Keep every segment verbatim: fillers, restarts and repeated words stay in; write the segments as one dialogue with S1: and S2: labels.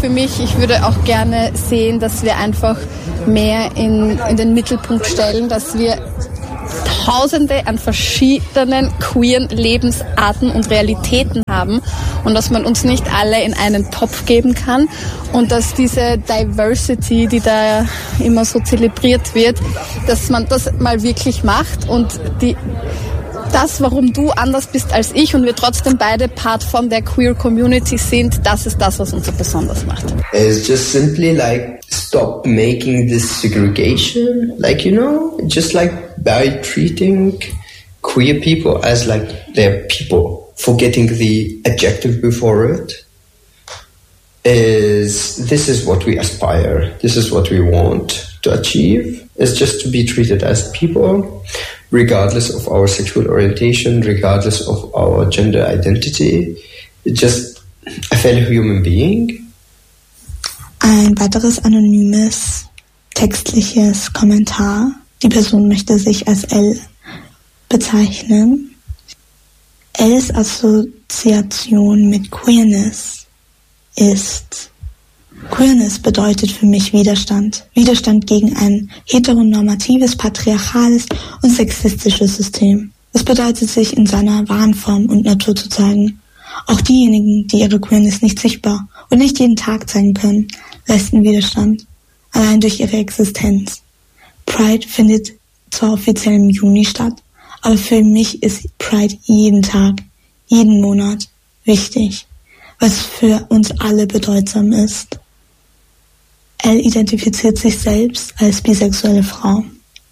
S1: für mich, ich würde auch gerne sehen, dass wir einfach mehr in, in den Mittelpunkt stellen, dass wir Tausende an verschiedenen queeren Lebensarten und Realitäten haben und dass man uns nicht alle in einen Topf geben kann und dass diese Diversity, die da immer so zelebriert wird, dass man das mal wirklich macht und die das, warum du anders bist als ich und wir trotzdem beide Part von der queer Community sind, das ist das, was uns so besonders macht.
S2: It's just simply like stop making this segregation, like, you know, just like by treating queer people as like they're people, forgetting the adjective before it. Is this is what we aspire, this is what we want to achieve, is just to be treated as people, regardless of our sexual orientation, regardless of our gender identity, just a fellow human being.
S3: Ein weiteres anonymes textliches Kommentar. Die Person möchte sich als L bezeichnen. Ls Assoziation mit Queerness ist: Queerness bedeutet für mich Widerstand. Widerstand gegen ein heteronormatives, patriarchales und sexistisches System. Es bedeutet, sich in seiner wahren Form und Natur zu zeigen. Auch diejenigen, die ihre Queerness nicht sichtbar und nicht jeden Tag zeigen können, leisten Widerstand, allein durch ihre Existenz. Pride findet zwar offiziell im Juni statt, aber für mich ist Pride jeden Tag, jeden Monat wichtig, was für uns alle bedeutsam ist. Elle identifiziert sich selbst als bisexuelle Frau.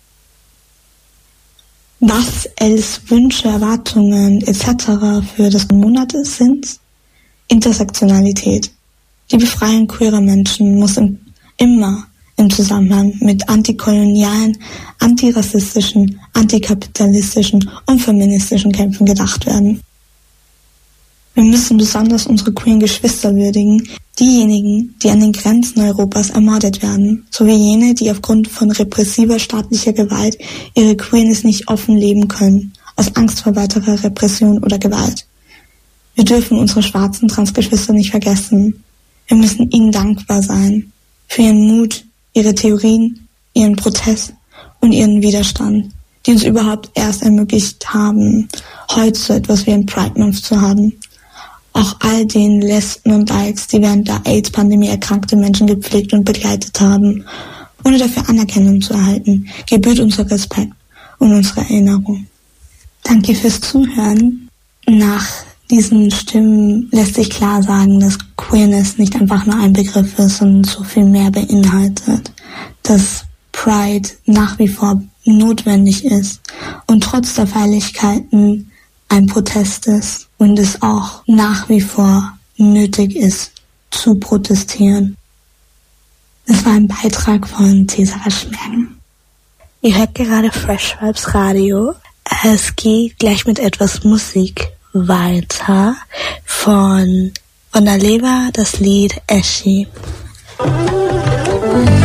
S3: Was Elles Wünsche, Erwartungen et cetera für das Monat sind? Intersektionalität. Die Befreiung queerer Menschen muss im, immer im Zusammenhang mit antikolonialen, antirassistischen, antikapitalistischen und feministischen Kämpfen gedacht werden. Wir müssen besonders unsere queeren Geschwister würdigen, diejenigen, die an den Grenzen Europas ermordet werden, sowie jene, die aufgrund von repressiver staatlicher Gewalt ihre Queerness nicht offen leben können, aus Angst vor weiterer Repression oder Gewalt. Wir dürfen unsere schwarzen Transgeschwister nicht vergessen. Wir müssen ihnen dankbar sein für ihren Mut, ihre Theorien, ihren Protest und ihren Widerstand, die uns überhaupt erst ermöglicht haben, heute so etwas wie ein Pride Month zu haben. Auch all den Lesben und Dykes, die während der AIDS-Pandemie erkrankte Menschen gepflegt und begleitet haben, ohne dafür Anerkennung zu erhalten, gebührt unser Respekt und unsere Erinnerung. Danke fürs Zuhören. Nach diesen Stimmen lässt sich klar sagen, dass Queerness nicht einfach nur ein Begriff ist, sondern so viel mehr beinhaltet. Dass Pride nach wie vor notwendig ist und trotz der Feierlichkeiten ein Protest ist und es auch nach wie vor nötig ist, zu protestieren. Das war ein Beitrag von Cesar Schmergen. Ihr hört gerade Fresh Vibes Radio. Es geht gleich mit etwas Musik weiter. Von Von der Leber das Lied Eschi.